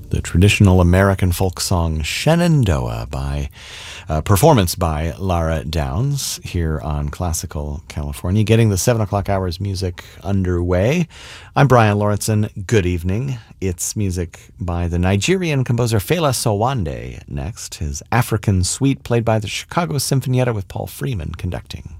The traditional American folk song Shenandoah by performance by Lara Downs here on Classical California, getting the 7 o'clock hours music underway. I'm Brian Lawrenson. Good evening. It's music by the Nigerian composer Fela Sowande next, his African Suite played by the Chicago Sinfonietta with Paul Freeman conducting.